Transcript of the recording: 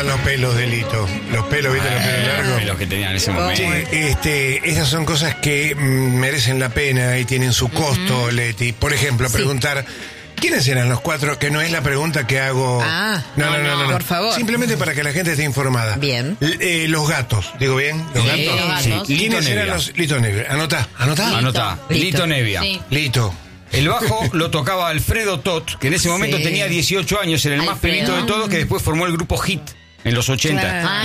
gustan los pelos de Lito. Los pelos, ¿viste? Los pelos largos. Los que tenían en ese momento. Sí, esas son cosas que merecen la pena y tienen su costo, Leti. Por ejemplo, preguntar... ¿Quiénes eran los 4? Que no es la pregunta que hago. No. Por favor. Simplemente para que la gente esté informada. Bien. Los gatos, ¿digo bien? Los gatos. Sí. ¿Quiénes eran los Lito Nevia? Anotá. Lito Nevia. Sí. Lito. El bajo lo tocaba Alfredo Tot, que en ese momento tenía 18 años, era el más Alfredo. pibito de todos, que después formó el grupo Hit en los 80. Claro.